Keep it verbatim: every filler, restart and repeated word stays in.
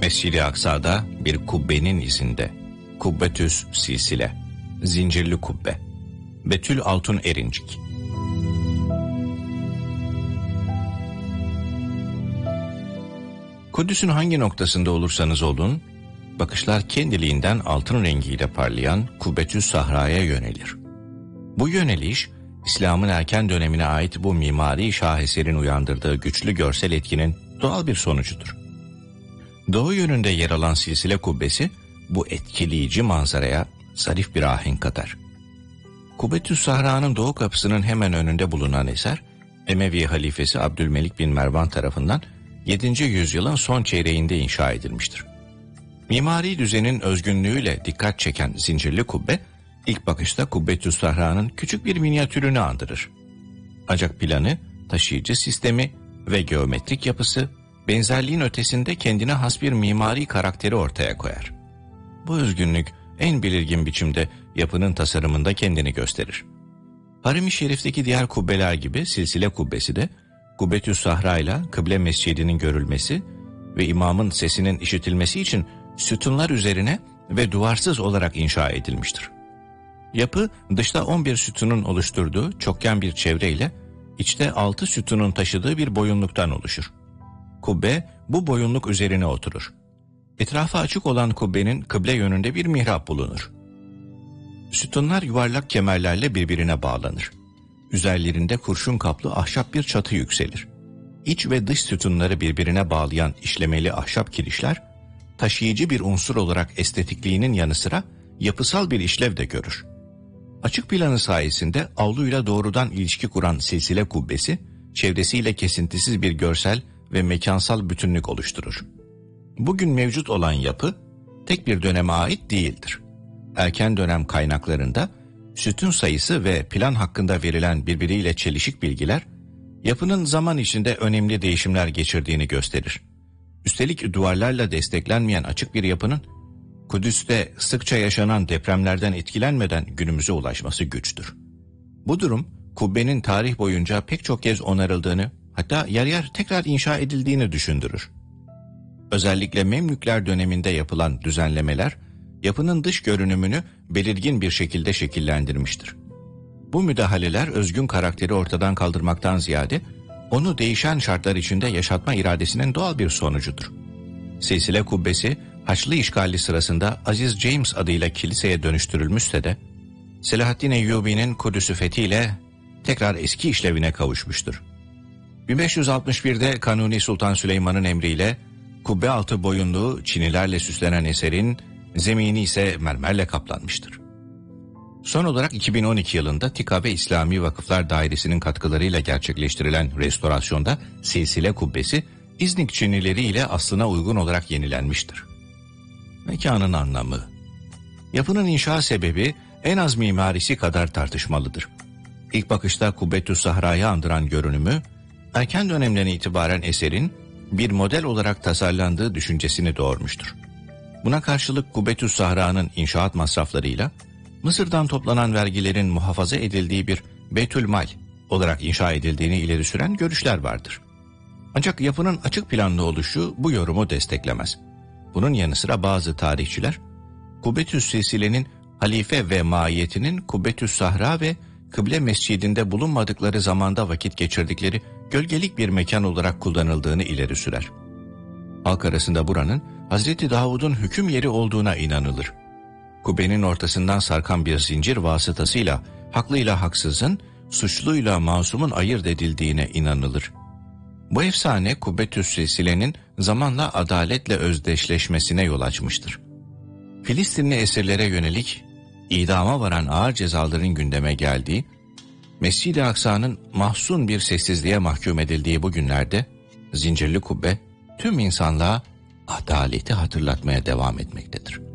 Mescid-i Aksa'da bir kubbenin izinde. Kubbetüs silsile, zincirli kubbe. Betül Altun Erincik. Kudüs'ün hangi noktasında olursanız olun, bakışlar kendiliğinden altın rengiyle parlayan Kubbetüs Sahra'ya yönelir. Bu yöneliş, İslam'ın erken dönemine ait bu mimari şaheserin uyandırdığı güçlü görsel etkinin doğal bir sonucudur. Doğu yönünde yer alan silsile kubbesi, bu etkileyici manzaraya zarif bir ahenk katar. Kubbetüs Sahra'nın doğu kapısının hemen önünde bulunan eser, Emevi halifesi Abdülmelik bin Mervan tarafından yedinci yüzyılın son çeyreğinde inşa edilmiştir. Mimari düzenin özgünlüğüyle dikkat çeken zincirli kubbe, ilk bakışta Kubbetüs Sahra'nın küçük bir minyatürünü andırır. Ancak planı, taşıyıcı sistemi ve geometrik yapısı, benzerliğin ötesinde kendine has bir mimari karakteri ortaya koyar. Bu özgünlük en belirgin biçimde yapının tasarımında kendini gösterir. Harim-i Şerif'teki diğer kubbeler gibi silsile kubbesi de Kubbetüs Sahra ile kıble mescidinin görülmesi ve imamın sesinin işitilmesi için sütunlar üzerine ve duvarsız olarak inşa edilmiştir. Yapı dışta on bir sütunun oluşturduğu çokgen bir çevreyle içte altı sütunun taşıdığı bir boyunluktan oluşur. Kubbe bu boyunluk üzerine oturur. Etrafı açık olan kubbenin kıble yönünde bir mihrap bulunur. Sütunlar yuvarlak kemerlerle birbirine bağlanır. Üzerlerinde kurşun kaplı ahşap bir çatı yükselir. İç ve dış sütunları birbirine bağlayan işlemeli ahşap kirişler, taşıyıcı bir unsur olarak estetikliğinin yanı sıra yapısal bir işlev de görür. Açık planı sayesinde avluyla doğrudan ilişki kuran silsile kubbesi, çevresiyle kesintisiz bir görsel ve mekansal bütünlük oluşturur. Bugün mevcut olan yapı, tek bir döneme ait değildir. Erken dönem kaynaklarında, sütun sayısı ve plan hakkında verilen birbiriyle çelişik bilgiler, yapının zaman içinde önemli değişimler geçirdiğini gösterir. Üstelik duvarlarla desteklenmeyen açık bir yapının, Kudüs'te sıkça yaşanan depremlerden etkilenmeden günümüze ulaşması güçtür. Bu durum, kubbenin tarih boyunca pek çok kez onarıldığını, hatta yer yer tekrar inşa edildiğini düşündürür. Özellikle Memlükler döneminde yapılan düzenlemeler, yapının dış görünümünü belirgin bir şekilde şekillendirmiştir. Bu müdahaleler özgün karakteri ortadan kaldırmaktan ziyade, onu değişen şartlar içinde yaşatma iradesinin doğal bir sonucudur. Silsile kubbesi, Haçlı işgali sırasında Aziz James adıyla kiliseye dönüştürülmüşse de, Selahaddin Eyyubi'nin Kudüs'ü fethiyle tekrar eski işlevine kavuşmuştur. bin beş yüz altmış birde Kanuni Sultan Süleyman'ın emriyle, kubbe altı boyunluğu çinilerle süslenen eserin, zemini ise mermerle kaplanmıştır. Son olarak iki bin on iki yılında TİKA ve İslami Vakıflar Dairesi'nin katkılarıyla gerçekleştirilen restorasyonda silsile kubbesi, İznik Çinileri ile aslına uygun olarak yenilenmiştir. Mekanın anlamı. Yapının inşa sebebi en az mimarisi kadar tartışmalıdır. İlk bakışta Kubbetüs Sahra'yı andıran görünümü, erken dönemden itibaren eserin bir model olarak tasarlandığı düşüncesini doğurmuştur. Buna karşılık Kubbetüs Sahra'nın inşaat masraflarıyla Mısır'dan toplanan vergilerin muhafaza edildiği bir Beytülmal olarak inşa edildiğini ileri süren görüşler vardır. Ancak yapının açık planlı oluşu bu yorumu desteklemez. Bunun yanı sıra bazı tarihçiler, Kubbetüs silsilenin halife ve maiyetinin Kubbetüs Sahra ve kıble mescidinde bulunmadıkları zamanda vakit geçirdikleri gölgelik bir mekan olarak kullanıldığını ileri sürer. Halk arasında buranın Hazreti Davud'un hüküm yeri olduğuna inanılır. Kubbenin ortasından sarkan bir zincir vasıtasıyla haklıyla haksızın, suçluyla masumun ayırt edildiğine inanılır. Bu efsane Kubbetüs silsilenin zamanla adaletle özdeşleşmesine yol açmıştır. Filistinli esirlere yönelik idama varan ağır cezaların gündeme geldiği, Mescid-i Aksa'nın mahzun bir sessizliğe mahkum edildiği bu günlerde, zincirli kubbe tüm insanlığa adaleti hatırlatmaya devam etmektedir.